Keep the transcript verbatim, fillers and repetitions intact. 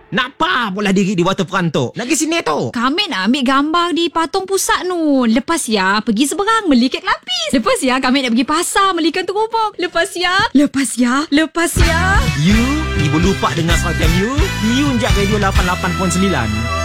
Nak apa pula diri di waterfront tu? Nak pergi sini tu. Kami nak ambil gambar di patung pusat nu. Lepas ya, pergi seberang beli kek lapis. Lepas ya, kami nak pergi pasar beli ikan terubuk. Lepas ya, lepas ya, lepas ya. You, ibu lupa dengar Suara F M you. You je Radio lapan puluh lapan perpuluhan sembilan.